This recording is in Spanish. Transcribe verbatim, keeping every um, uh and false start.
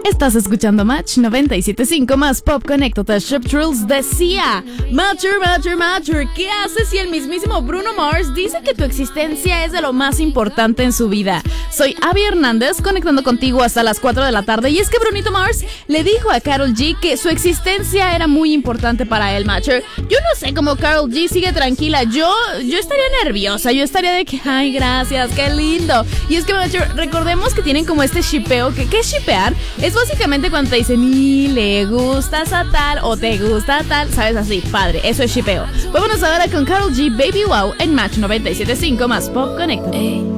Estás escuchando Match noventa y siete punto cinco más Pop Connected. Shep Trills decía: Matcher, Matcher, Matcher, ¿qué haces si el mismísimo Bruno Mars dice que tu existencia es de lo más importante en su vida? Soy Abby Hernández, conectando contigo hasta las cuatro de la tarde. Y es que Brunito Mars le dijo a Karol G que su existencia era muy importante para él, Matcher. Yo no sé cómo Karol G sigue tranquila. Yo, yo estaría nerviosa. Yo estaría de que, ay, gracias, qué lindo. Y es que, Matcher, recordemos que tienen como este shippeo. que ¿Qué es shippear? Es básicamente cuando te dicen, y le gustas a tal o te gusta a tal, ¿sabes? Así, padre, eso es shippeo. Vámonos ahora con Karol G, Baby Wow, en Match noventa y siete punto cinco más Pop Connected. Hey.